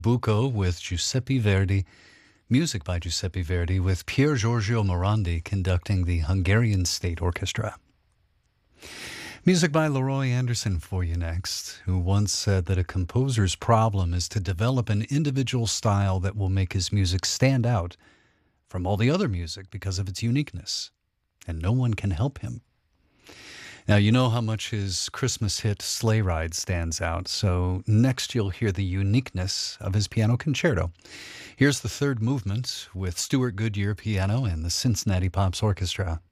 Bucco with Giuseppe Verdi, music by Giuseppe Verdi, with Pier Giorgio Morandi conducting the Hungarian State Orchestra. Music by Leroy Anderson for you next, who once said that a composer's problem is to develop an individual style that will make his music stand out from all the other music because of its uniqueness, and no one can help him. Now, you know how much his Christmas hit Sleigh Ride stands out, so next you'll hear the uniqueness of his piano concerto. Here's the third movement with Stuart Goodyear piano and the Cincinnati Pops Orchestra.